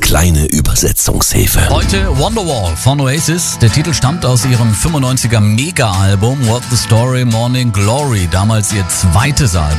kleine Übersetzungshilfe. Heute Wonderwall von Oasis. Der Titel stammt aus ihrem 95er Mega-Album What the Story Morning Glory. Damals ihr zweites Album.